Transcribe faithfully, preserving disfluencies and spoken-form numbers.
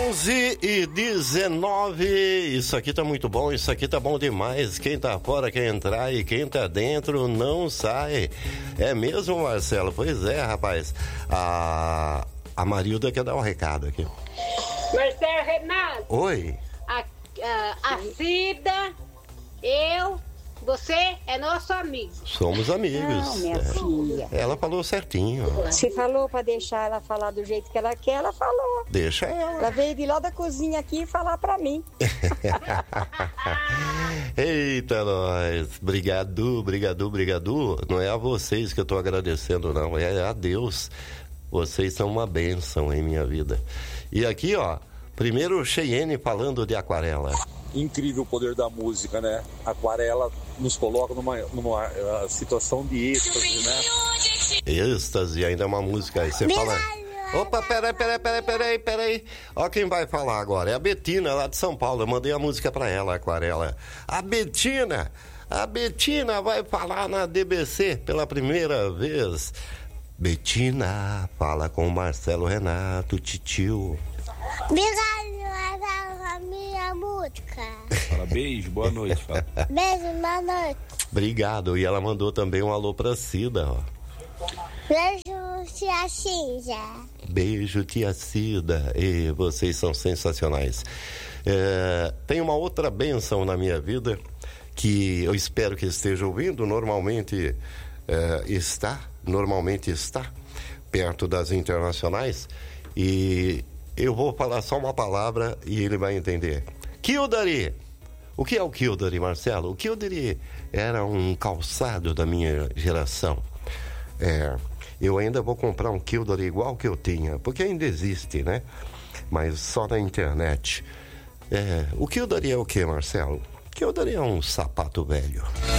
onze e dezenove, isso aqui tá muito bom, isso aqui tá bom demais. Quem tá fora quer entrar e quem tá dentro não sai. É mesmo, Marcelo? Pois é, rapaz. A, a Marilda quer dar um recado aqui. Marcelo Renato. Oi. A, a, a Cida, eu, você é nosso amigo. Somos amigos. Não, minha é. filha. Ela falou certinho. Se falou pra deixar ela falar do jeito que ela quer, ela falou. Deixa ela. Ela veio de lá da cozinha aqui falar pra mim. Eita, nós. Obrigado, obrigado, obrigado. Não é a vocês que eu tô agradecendo, não. É a Deus. Vocês são uma bênção em minha vida. E aqui, ó, primeiro Cheyenne falando de Aquarela. Incrível o poder da música, né? Aquarela nos coloca numa, numa uh, situação de êxtase, né? Êxtase, ainda é uma música aí. Você fala... Opa, peraí, peraí, peraí, peraí, peraí. Ó quem vai falar agora. É a Betina, lá de São Paulo. Eu mandei a música pra ela, Aquarela. A Betina, a Betina vai falar na D B C pela primeira vez. Betina, fala com o Marcelo Renato, titio. Obrigado pela minha música. Fala, beijo, boa noite. Fala. Beijo, boa noite. Obrigado. E ela mandou também um alô pra Cida, ó. Beijo, tia Cinza. Beijo, tia Cida. E vocês são sensacionais. É, tem uma outra bênção na minha vida que eu espero que esteja ouvindo. Normalmente é, está, normalmente está perto das internacionais. E eu vou falar só uma palavra e ele vai entender. Kildare. O que é o Kildare, Marcelo? O Kildare era um calçado da minha geração. É, eu ainda vou comprar um Kildare igual que eu tinha, porque ainda existe, né? Mas só na internet. É, o Kildare é o que, Marcelo? O Kildare é um sapato velho.